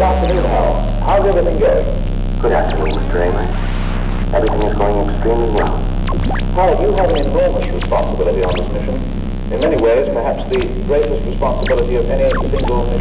Good afternoon, Hal. How's everything going? Good afternoon, Mr. Amer. Everything is going extremely well. Hal, you have an enormous responsibility on this mission. In many ways, perhaps the greatest responsibility of any single mission